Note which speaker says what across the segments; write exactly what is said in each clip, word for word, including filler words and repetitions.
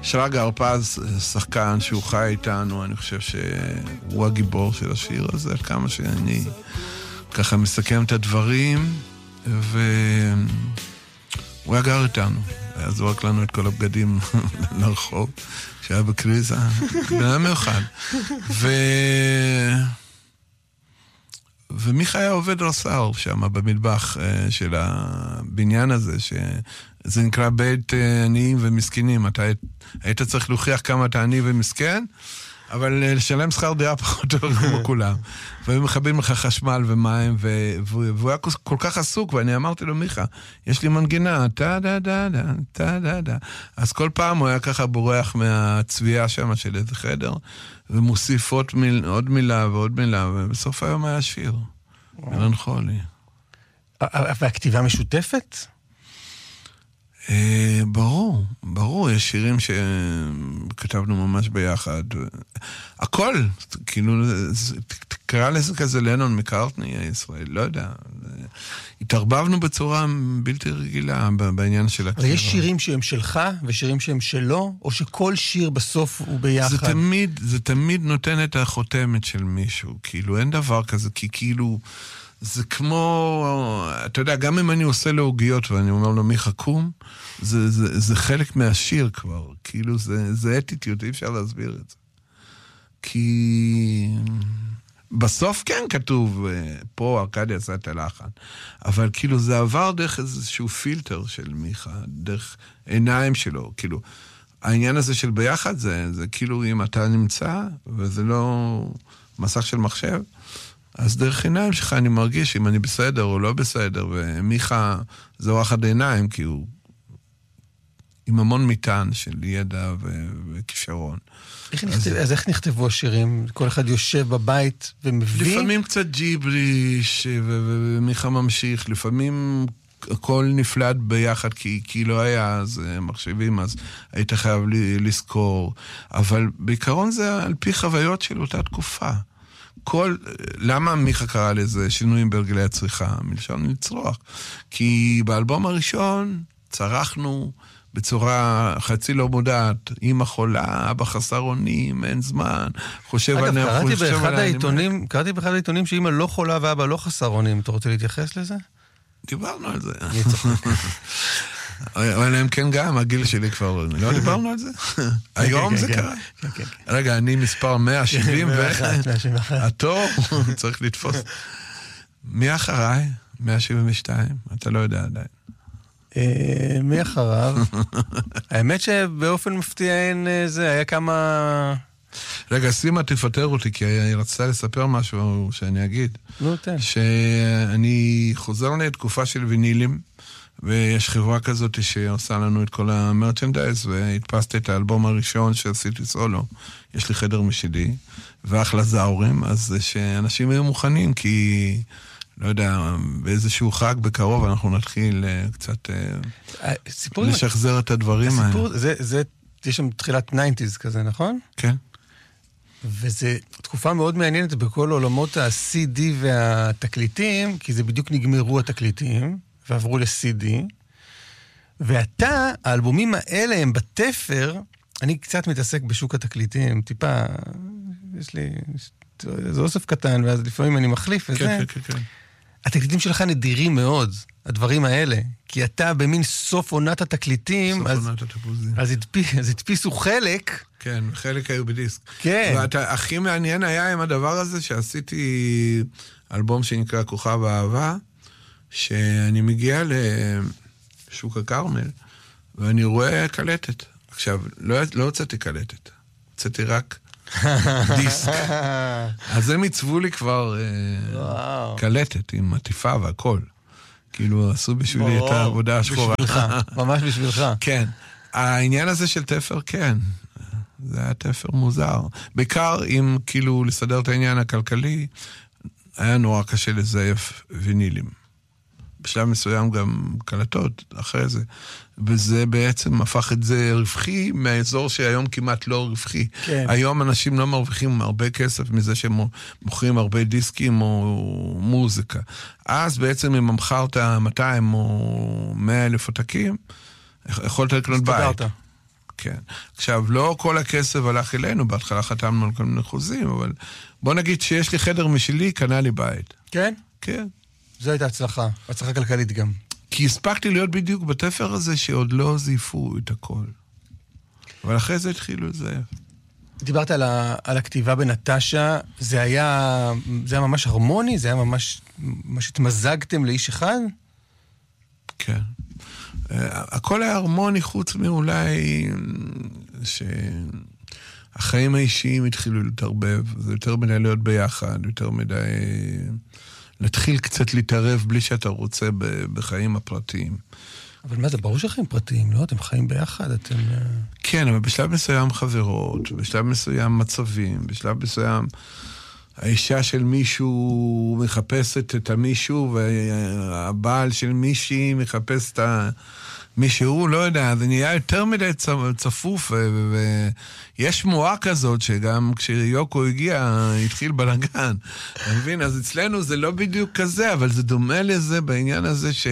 Speaker 1: שרגא הרפז, שחקן שהוא חי איתנו, אני חושב שהוא הגיבור של השיר הזה, כמה שאני ככה מסכם את הדברים, והוא היה גר איתנו, היה זורק לנו את כל הבגדים לרחוב, שהיה בקריזה, בניה מיוחד. ו... ומיכה היה עובד רס"ר שם במטבח של הבניין הזה, שזה נקרא בית עניים ומסכנים. אתה היית צריך להוכיח כמה אתה עני ומסכן, אבל לשלם שכר דירה פחות או כמו כולם. והיו מכבים לך חשמל ומים, והוא היה כל כך עסוק, ואני אמרתי לו, מיכה, יש לי מנגינה, טה-דה-דה-דה, טה-דה-דה. אז כל פעם הוא היה ככה בורח מהצביעה שם של איזה חדר, ומוסיף עוד, מיל, עוד מילה ועוד מילה, ובסוף היום היה שיר. אלן חולי.
Speaker 2: והכתיבה משותפת?
Speaker 1: ברור, ברור, יש שירים שכתבנו ממש ביחד. הכל, כאילו, תקרא לזה כזה לנון מקארטני הישראל, לא יודע. התערבבנו בצורה בלתי רגילה בעניין של הכתיבה.
Speaker 2: יש שירים שהם שלך ושירים שהם שלו, או שכל שיר בסוף הוא ביחד?
Speaker 1: זה תמיד, זה תמיד נותן את החותמת של מישהו, כאילו, אין דבר כזה, כי כאילו... זה כמו, אתה יודע, גם אם אני עושה להוגיות ואני אומר לו, מיכה קום, זה, זה, זה חלק מהשיר כבר, כאילו זה, זה אטיטיות, אי אפשר להסביר את זה. כי בסוף כן כתוב, פה ארקדי עשה את הלחן, אבל כאילו זה עבר דרך איזשהו פילטר של מיכה, דרך עיניים שלו, כאילו, העניין הזה של ביחד זה, זה כאילו אם אתה נמצא, וזה לא מסך של מחשב, אז דרך עיניים שלך אני מרגיש אם אני בסדר או לא בסדר, ומיכה זה וואחד עיניים, כי הוא עם המון מטען של ידע וכישרון.
Speaker 2: איך אז... נכתב, אז איך נכתבו השירים? כל אחד יושב בבית ומבין?
Speaker 1: לפעמים קצת ג'יבריש, ומיכה ממשיך, לפעמים הכל נפלט ביחד, כי, כי לא היה אז מחשבים, אז היית חייב לזכור, אבל בעיקרון זה על פי חוויות של אותה תקופה. כל, למה מיכה קרא לזה שינויים ברגלי הצריכה? מלשון לצרוח. כי באלבום הראשון צרחנו בצורה חצי לא מודעת, אמא חולה, אבא חסר אונים, אין זמן, חושב
Speaker 2: אגב,
Speaker 1: אני...
Speaker 2: קראתי באחד העיתונים, קראתי באחד העיתונים שאמא לא חולה ואבא לא חסר אונים. אתה רוצה להתייחס לזה?
Speaker 1: דיברנו על זה. אבל הם כן גם, הגיל שלי כבר, לא דיברנו על זה? היום זה קרה. רגע, אני מספר מאה שבעים ואחת, התור צריך לתפוס. מי אחריי? מאה שבעים ושתיים, אתה לא יודע עדיין.
Speaker 2: מי אחריו? האמת שבאופן מפתיע אין זה, היה כמה...
Speaker 1: רגע, סימה תפטר אותי, כי היא רצתה לספר משהו שאני אגיד.
Speaker 2: לא, תן.
Speaker 1: שאני חוזר לתקופה של וינילים, ויש חברה כזאת שעושה לנו את כל המרצ'נדייז, והתפסתי את האלבום הראשון שעשיתי סולו, יש לי חדר משידי, ואחלה זאורים, אז שאנשים היו מוכנים, כי, לא יודע, באיזשהו חג בקרוב אנחנו נתחיל קצת לשחזר את הדברים האלה.
Speaker 2: זה, זה, יש שם תחילת תשעים כזה, נכון?
Speaker 1: כן.
Speaker 2: וזה תקופה מאוד מעניינת בכל עולמות ה-סי די והתקליטים, כי זה בדיוק נגמרו התקליטים, ועברו ל-סי די, ואתה, האלבומים האלה הם בתפר, אני קצת מתעסק בשוק התקליטים, טיפה, יש לי, זה אוסף קטן, ואז לפעמים אני מחליף את זה.
Speaker 1: כן, כן, כן.
Speaker 2: התקליטים שלך נדירים מאוד, הדברים האלה, כי אתה במין סוף עונת התקליטים,
Speaker 1: סוף עונת התפוזים.
Speaker 2: אז הדפיסו חלק.
Speaker 1: כן, חלק היו בדיסק.
Speaker 2: כן.
Speaker 1: והכי מעניין היה עם הדבר הזה, שעשיתי אלבום שנקרא כוכב האהבה, שאני מגיע לשוק הקרמל, ואני רואה קלטת. עכשיו, לא, לא הוצאתי קלטת, הוצאתי רק דיסק. אז הם הצבו לי כבר וואו. קלטת עם עטיפה והכל. כאילו, עשו בשבילי וואו. את העבודה השחורה.
Speaker 2: בשבילך, ממש בשבילך.
Speaker 1: כן. העניין הזה של תפר, כן. זה היה תפר מוזר. בעיקר אם כאילו לסדר את העניין הכלכלי, היה נורא קשה לזייף וינילים. בשלב מסוים גם קלטות אחרי זה, וזה בעצם הפך את זה רווחי מהאזור שהיום כמעט לא רווחי. כן. היום אנשים לא מרוויחים הרבה כסף מזה שהם מוכרים הרבה דיסקים או מוזיקה. אז בעצם אם מכרת מאתיים או מאה אלף עותקים, יכולת לקנות בית. כן. עכשיו, לא כל הכסף הלך אלינו, בהתחלה חתמנו על כל מיני חוזים, אבל בוא נגיד שיש לי חדר משלי, קנה לי בית.
Speaker 2: כן?
Speaker 1: כן.
Speaker 2: זו הייתה הצלחה, הצלחה כלכלית גם.
Speaker 1: כי הספקתי להיות בדיוק בתפר הזה שעוד לא זיפו את הכל. אבל אחרי זה התחילו לזייף.
Speaker 2: דיברת על, ה, על הכתיבה בנטשה, זה היה, זה היה ממש הרמוני? זה היה ממש, ממש התמזגתם לאיש אחד?
Speaker 1: כן. הכל היה הרמוני חוץ מאולי שהחיים האישיים התחילו להתערבב, זה יותר מדי להיות ביחד, יותר מדי להתחיל קצת להתערב בלי שאתה רוצה בחיים הפרטיים.
Speaker 2: אבל מה זה, ברור שחיים פרטיים, לא? אתם חיים ביחד, אתם...
Speaker 1: כן, אבל בשלב מסוים חברות, בשלב מסוים מצבים, בשלב מסוים האישה של מישהו מחפשת את המישהו, והבעל של מישהי מחפש את מישהו, לא יודע, זה נהיה יותר מדי צפוף, ויש שמועה כזאת שגם כשיוקו הגיע, התחיל בלגן. אתה מבין? אז אצלנו זה לא בדיוק כזה, אבל זה דומה לזה בעניין הזה ש...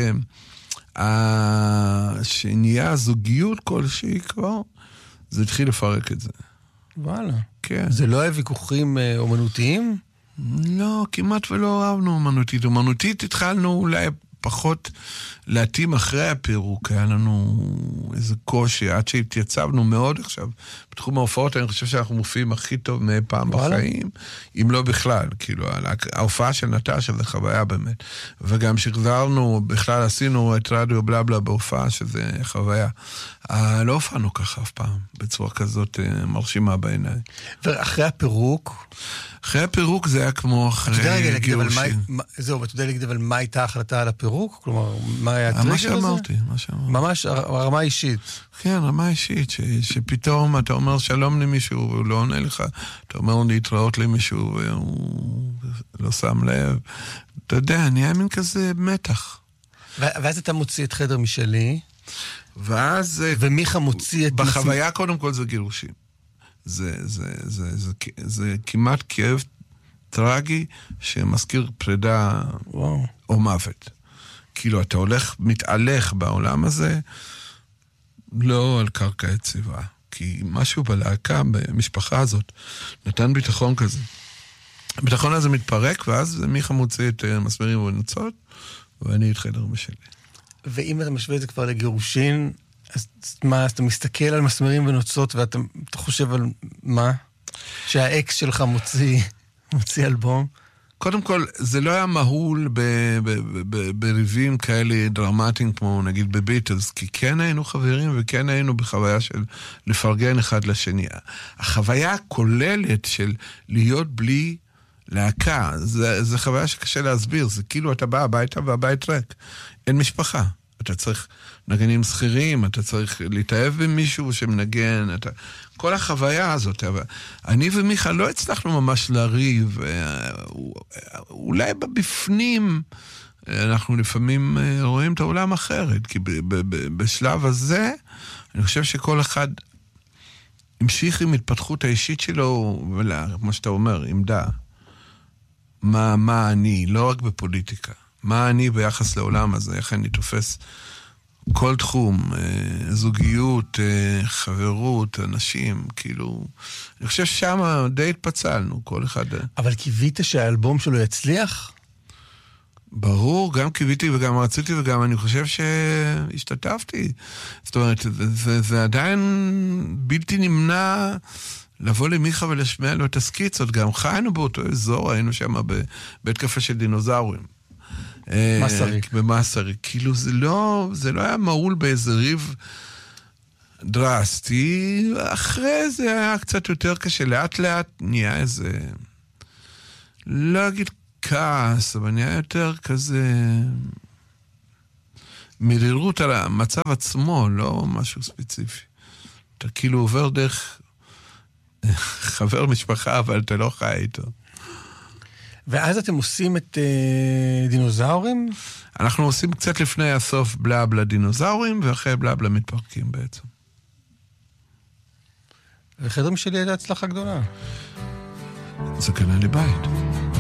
Speaker 1: שנהיה זוגיות כלשהי כבר, זה התחיל לפרק את זה.
Speaker 2: וואלה.
Speaker 1: כן.
Speaker 2: זה לא היה ויכוחים אומנותיים?
Speaker 1: לא, כמעט ולא אהבנו אומנותית. אומנותית התחלנו אולי פחות להתאים אחרי הפירוק. היה לנו איזה קושי, עד שהתייצבנו מאוד עכשיו. בתחום ההופעות אני חושב שאנחנו מופיעים הכי טוב מאי פעם בחיים, אם לא בכלל. כאילו, ההופעה של נטשה זה חוויה באמת. וגם שחזרנו, בכלל עשינו את רדיו בלה בלה בהופעה, שזה חוויה. לא הופענו ככה אף פעם, בצורה כזאת מרשימה בעיניי.
Speaker 2: ואחרי הפירוק?
Speaker 1: אחרי הפירוק זה היה כמו אחרי גירושים.
Speaker 2: זהו, ואתה יודע להגיד, אבל מה הייתה ההחלטה על הפירוק? כלומר, מה היה הטריגר הזה?
Speaker 1: מה שאמרתי, מה שאמרתי.
Speaker 2: ממש רמה אישית.
Speaker 1: כן, רמה אישית, שפתאום אתה אומר שלום למישהו, והוא לא עונה לך, אתה אומר להתראות למישהו, והוא לא שם לב. אתה יודע, נהיה מין כזה מתח.
Speaker 2: ואז אתה מוציא את חדר משלי,
Speaker 1: ואז...
Speaker 2: ומיכה מוציא את...
Speaker 1: בחוויה קודם כל זה גירושים. זה, זה, זה, זה, זה כמעט כאב טרגי שמזכיר פרידה וואו. או מוות. כאילו, אתה הולך, מתהלך בעולם הזה, לא על קרקע יציבה. כי משהו בלהקה, במשפחה הזאת, נתן ביטחון כזה. הביטחון הזה מתפרק, ואז מיכה מוציא את מסמרים ונוצות, ואני את חדר משלי.
Speaker 2: ואם אתה משווה את זה כבר לגירושין, אז מה, אז אתה מסתכל על מסמרים ונוצות, ואתה חושב על מה? שהאקס שלך מוציא, מוציא אלבום?
Speaker 1: קודם כל, זה לא היה מהול בריבים כאלה דרמטיים, כמו נגיד בביטלס, כי כן היינו חברים, וכן היינו בחוויה של לפרגן אחד לשני. החוויה הכוללת של להיות בלי להקה, זה, זה חוויה שקשה להסביר, זה כאילו אתה בא הביתה והבית ריק. אין משפחה. אתה צריך נגנים שכירים, אתה צריך להתאהב במישהו שמנגן, אתה... כל החוויה הזאת. אני ומיכה לא הצלחנו ממש להריב, אולי בפנים אנחנו לפעמים רואים את העולם אחרת, כי בשלב הזה אני חושב שכל אחד המשיך עם התפתחות האישית שלו, כמו שאתה אומר, עמדה. מה, מה אני, לא רק בפוליטיקה. מה אני ביחס לעולם הזה, איך אני תופס כל תחום, זוגיות, חברות, אנשים, כאילו, אני חושב ששם די התפצלנו, כל אחד.
Speaker 2: אבל קיווית שהאלבום שלו יצליח?
Speaker 1: ברור, גם קיוויתי וגם רציתי וגם אני חושב שהשתתפתי. זאת אומרת, זה, זה עדיין בלתי נמנע לבוא למיכה ולשמע לו את הסקיצות, גם חיינו באותו אזור, היינו שם בבית קפה של דינוזאורים.
Speaker 2: מסרי.
Speaker 1: במסרי. כאילו זה לא, זה לא היה מעול באיזה ריב דרסטי, אחרי זה היה קצת יותר קשה, לאט לאט נהיה איזה, לא אגיד כעס, אבל נהיה יותר כזה מרירות על המצב עצמו, לא משהו ספציפי. אתה כאילו עובר דרך חבר משפחה, אבל אתה לא חי איתו.
Speaker 2: ואז אתם עושים את אה, דינוזאורים?
Speaker 1: אנחנו עושים קצת לפני הסוף בלה בלה דינוזאורים, ואחרי בלה בלה מתפרקים בעצם.
Speaker 2: וחדר משלי הייתה הצלחה גדולה.
Speaker 1: זה קנה לי בית.